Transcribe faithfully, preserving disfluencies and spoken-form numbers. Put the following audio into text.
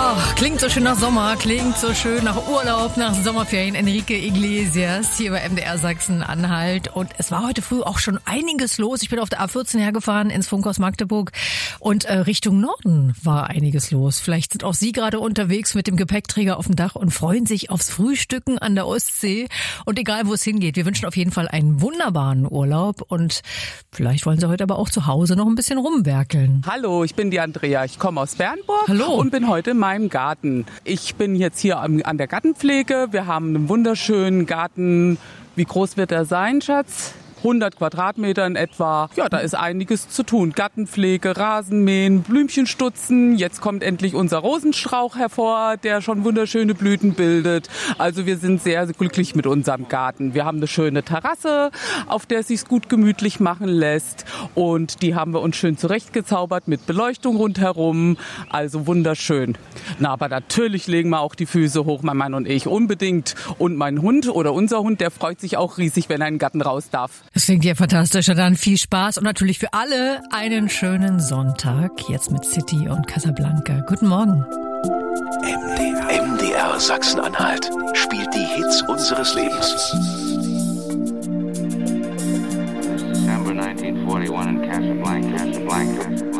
Ach, klingt so schön nach Sommer, klingt so schön nach Urlaub, nach Sommerferien. Enrique Iglesias hier bei M D R Sachsen-Anhalt. Und es war heute früh auch schon einiges los. Ich bin auf der A vierzehn hergefahren ins Funkhaus Magdeburg und äh, Richtung Norden war einiges los. Vielleicht sind auch Sie gerade unterwegs mit dem Gepäckträger auf dem Dach und freuen sich aufs Frühstücken an der Ostsee. Und egal, wo es hingeht, wir wünschen auf jeden Fall einen wunderbaren Urlaub. Und vielleicht wollen Sie heute aber auch zu Hause noch ein bisschen rumwerkeln. Hallo, ich bin die Andrea. Ich komme aus Bernburg. Hallo. Und bin heute in meinem Garten. Ich bin jetzt hier an der Gartenpflege. Wir haben einen wunderschönen Garten. Wie groß wird er sein, Schatz? hundert Quadratmeter in etwa. Ja, da ist einiges zu tun. Gartenpflege, Rasenmähen, Blümchen stutzen. Jetzt kommt endlich unser Rosenstrauch hervor, der schon wunderschöne Blüten bildet. Also wir sind sehr glücklich mit unserem Garten. Wir haben eine schöne Terrasse, auf der es sich gut gemütlich machen lässt. Und die haben wir uns schön zurechtgezaubert mit Beleuchtung rundherum. Also wunderschön. Na, aber natürlich legen wir auch die Füße hoch, mein Mann und ich. Unbedingt. Und mein Hund oder unser Hund, der freut sich auch riesig, wenn er in den Garten raus darf. Das klingt ja fantastisch. Dann viel Spaß und natürlich für alle einen schönen Sonntag. Jetzt mit City und Casablanca. Guten Morgen. M D R Sachsen-Anhalt spielt die Hits unseres Lebens. December nineteen forty-one in Casablanca, Casablanca.